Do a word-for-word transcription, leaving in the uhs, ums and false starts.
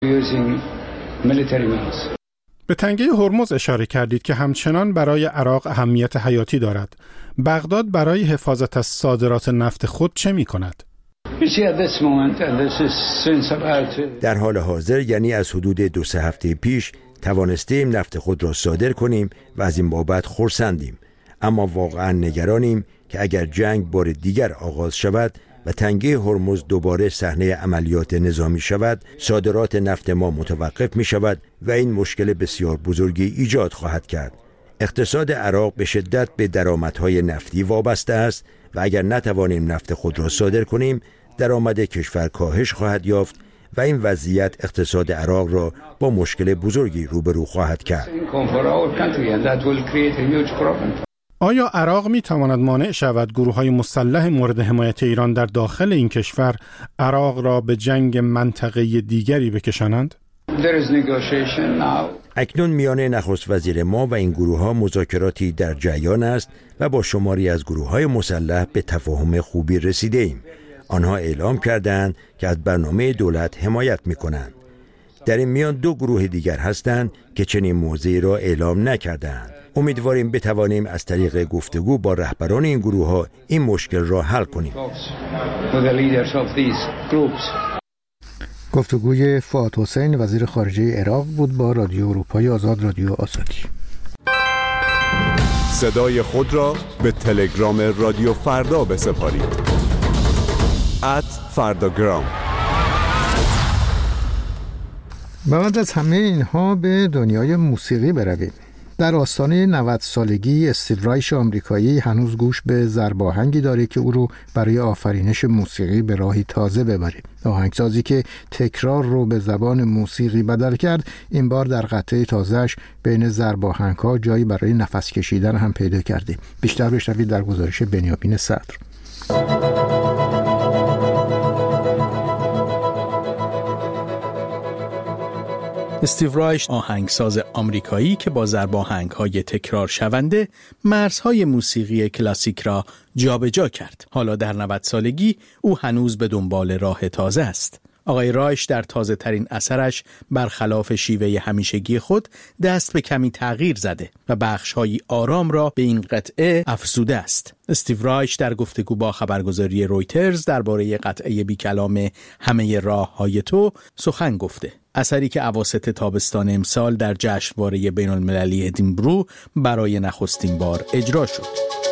به تنگه هرمز اشاره کردید که همچنان برای عراق اهمیت حیاتی دارد. بغداد برای حفاظت از صادرات نفت خود چه می کند؟ در حال حاضر، یعنی از حدود دو سه هفته پیش، توانستیم نفت خود را صادر کنیم و از این بابت خرسندیم. اما واقعا نگرانیم که اگر جنگ بار دیگر آغاز شود و تنگه هرمز دوباره صحنه عملیات نظامی شود، صادرات نفت ما متوقف می شود و این مشکل بسیار بزرگی ایجاد خواهد کرد. اقتصاد عراق به شدت به درآمدهای نفتی وابسته است و اگر نتوانیم نفت خود را صادر کنیم، درآمد کشور کاهش خواهد یافت و این وضعیت اقتصاد عراق را با مشکل بزرگی روبرو خواهد کرد. آیا عراق می تواند مانع شود گروه‌های مسلح مورد حمایت ایران در داخل این کشور عراق را به جنگ منطقه‌ای دیگری بکشانند؟ اکنون میان نخست وزیر ما و این گروه‌ها مذاکراتی در جریان است و با شماری از گروه‌های مسلح به تفاهم خوبی رسیده ایم. آنها اعلام کردند که از برنامه دولت حمایت می‌کنند. در این میان دو گروه دیگر هستند که چنین موضعی را اعلام نکردند. امیدواریم بتوانیم از طریق گفتگو با رهبران این گروه‌ها این مشکل را حل کنیم. گفتگوی فؤاد حسین وزیر خارجه عراق بود با رادیو اروپای آزاد، رادیو آزادی. صدای خود را به تلگرام رادیو فردا بسپارید. ات فرداگرام. بعد از همه اینها به دنیای موسیقی برویم. در آستانه نود سالگی استیو رایش آمریکایی هنوز گوش به ضرب آهنگی داره که او رو برای آفرینش موسیقی به راهی تازه ببره. آهنگسازی که تکرار رو به زبان موسیقی بدل کرد، این بار در قطعه تازه‌اش بین ضرب آهنگ‌ها جایی برای نفس کشیدن هم پیدا کرده. بیشتر بشنوید در گزارش بنیامین صدر. استیو رایش، آهنگساز آمریکایی که با ضرب آهنگ‌های تکرار شونده مرزهای موسیقی کلاسیک را جابجا کرد. حالا در نود سالگی او هنوز به دنبال راه تازه است. آقای رایش در تازه ترین اثرش برخلاف شیوه همیشگی خود دست به کمی تغییر زده و بخش‌های آرام را به این قطعه افزوده است. استیو رایش در گفتگو با خبرگزاری رویترز درباره قطعه بی کلام همه راه‌های تو سخن گفته. اثری که اواسط تابستان امسال در جشنواره بین‌المللی ادینبرو برای نخستین بار اجرا شد.